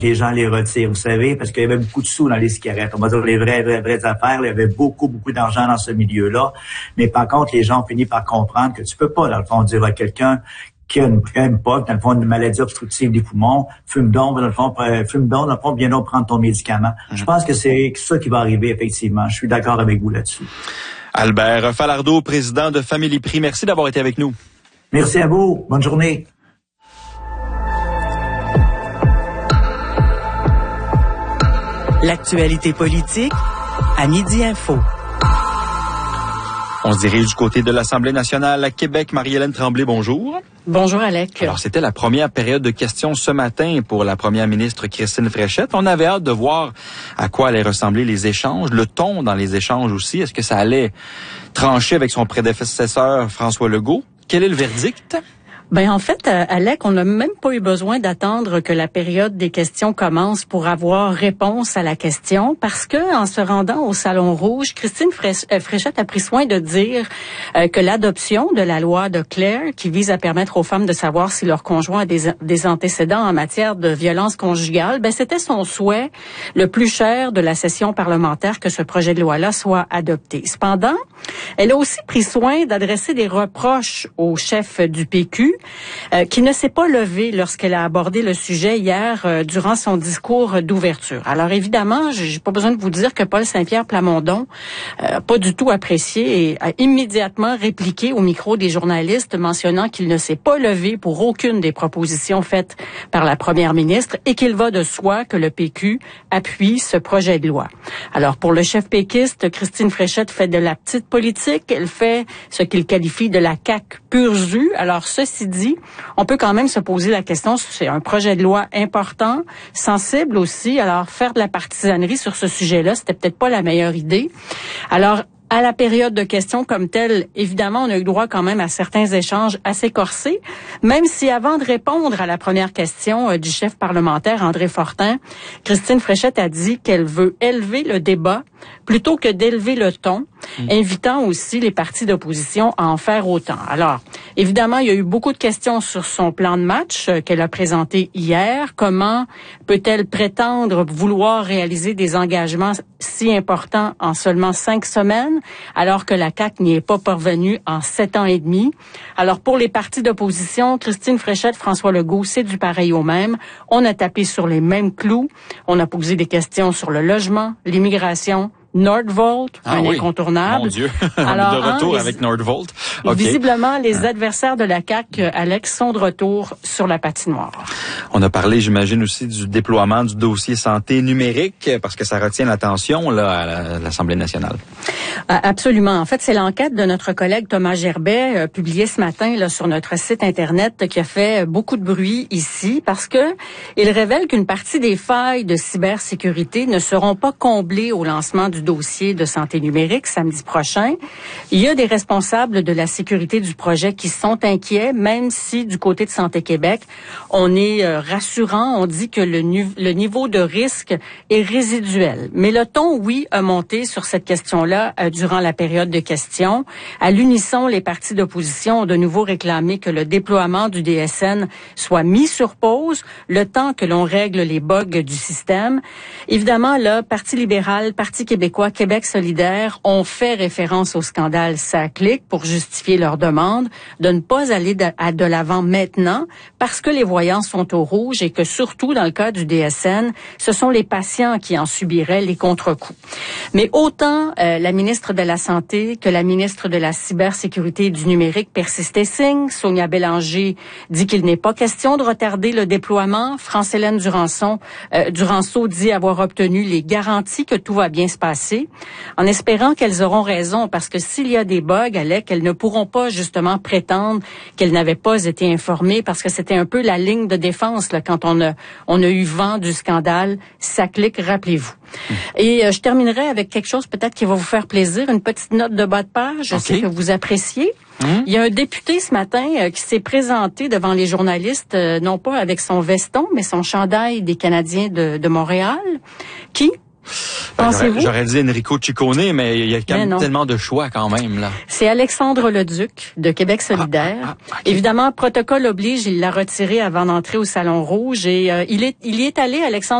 les gens les retirent, vous savez, parce qu'il y avait beaucoup de sous dans les cigarettes. On va dire les vraies affaires. Il y avait beaucoup d'argent dans ce milieu-là. Mais par contre, les gens ont fini par comprendre que tu peux pas, dans le fond, dire à quelqu'un qui a une POC, dans le fond, une maladie obstructive des poumons, fume donc, dans le fond, viens donc prendre ton médicament. Je pense que c'est ça qui va arriver, effectivement. Je suis d'accord avec vous là-dessus. Albert Falardeau, président de Family Prix, merci d'avoir été avec nous. Merci à vous. Bonne journée. L'actualité politique à Midi Info. On se dirige du côté de l'Assemblée nationale à Québec. Marie-Hélène Tremblay, bonjour. Bonjour, Alec. Alors, c'était la première période de questions ce matin pour la première ministre Christine Fréchette. On avait hâte de voir à quoi allaient ressembler les échanges, le ton dans les échanges aussi. Est-ce que ça allait trancher avec son prédécesseur François Legault? Quel est le verdict? Ben en fait, Alec, on n'a même pas eu besoin d'attendre que la période des questions commence pour avoir réponse à la question, parce que en se rendant au Salon Rouge, Christine Fréchette a pris soin de dire que l'adoption de la loi de Claire, qui vise à permettre aux femmes de savoir si leur conjoint a des antécédents en matière de violence conjugale, ben c'était son souhait le plus cher de la session parlementaire que ce projet de loi-là soit adopté. Cependant, elle a aussi pris soin d'adresser des reproches au chef du PQ, qui ne s'est pas levé lorsqu'elle a abordé le sujet hier durant son discours d'ouverture. Alors évidemment, j'ai pas besoin de vous dire que Paul Saint-Pierre Plamondon pas du tout apprécié et a immédiatement répliqué au micro des journalistes mentionnant qu'il ne s'est pas levé pour aucune des propositions faites par la première ministre et qu'il va de soi que le PQ appuie ce projet de loi. Alors pour le chef péquiste, Christine Fréchette fait de la petite politique, elle fait ce qu'il qualifie de la CAQ pur jus. Alors ceci dit, on peut quand même se poser la question, c'est un projet de loi important, sensible aussi, alors faire de la partisanerie sur ce sujet-là, c'était peut-être pas la meilleure idée. Alors, à la période de questions comme telle, évidemment, on a eu droit quand même à certains échanges assez corsés, même si avant de répondre à la première question du chef parlementaire André Fortin, Christine Fréchette a dit qu'elle veut élever le débat plutôt que d'élever le ton, invitant aussi les partis d'opposition à en faire autant. Alors, évidemment, il y a eu beaucoup de questions sur son plan de match qu'elle a présenté hier. Comment peut-elle prétendre vouloir réaliser des engagements si importants en seulement 5 semaines, alors que la CAQ n'y est pas parvenue en 7 ans et demi? Alors, pour les partis d'opposition, Christine Fréchette, François Legault, c'est du pareil au même. On a tapé sur les mêmes clous. On a posé des questions sur le logement, l'immigration, Nordvolt, incontournable. Mon Dieu, alors, de retour avec Nordvolt. Okay. Visiblement, les adversaires de la CAQ, Alex, sont de retour sur la patinoire. On a parlé, j'imagine, aussi du déploiement du dossier santé numérique, parce que ça retient l'attention là à l'Assemblée nationale. Absolument. En fait, c'est l'enquête de notre collègue Thomas Gerbet, publiée ce matin là sur notre site Internet, qui a fait beaucoup de bruit ici, parce que il révèle qu'une partie des failles de cybersécurité ne seront pas comblées au lancement du dossier de santé numérique samedi prochain. Il y a des responsables de la sécurité du projet qui sont inquiets, même si du côté de Santé Québec, on est rassurant. On dit que le niveau de risque est résiduel. Mais le ton, oui, a monté sur cette question-là durant la période de questions. À l'unisson, les partis d'opposition ont de nouveau réclamé que le déploiement du DSN soit mis sur pause le temps que l'on règle les bugs du système. Évidemment, là, Parti libéral, Parti québécois, Québec solidaire ont fait référence au scandale SACLIC pour justifier leur demande de ne pas aller de l'avant maintenant parce que les voyants sont au rouge et que surtout dans le cas du DSN, ce sont les patients qui en subiraient les contre-coups. Mais autant la ministre de la Santé que la ministre de la Cybersécurité et du Numérique persistent et signent. Sonia Bélanger dit qu'il n'est pas question de retarder le déploiement. France-Hélène Duranceau dit avoir obtenu les garanties que tout va bien se passer, en espérant qu'elles auront raison, parce que s'il y a des bugs, Alec, elles ne pourront pas justement prétendre qu'elles n'avaient pas été informées, parce que c'était un peu la ligne de défense là, quand on a eu vent du scandale SACLIC, rappelez-vous. Et je terminerai avec quelque chose peut-être qui va vous faire plaisir, une petite note de bas de page, je sais que vous appréciez. Il y a un député ce matin qui s'est présenté devant les journalistes, non pas avec son veston, mais son chandail des Canadiens de Montréal, qui... Pensez-vous? J'aurais dit Enrico Ciccone, mais il y a quand même tellement de choix quand même, là. C'est Alexandre Leduc de Québec solidaire. Okay. Évidemment, protocole oblige, il l'a retiré avant d'entrer au Salon Rouge et il y est allé, Alexandre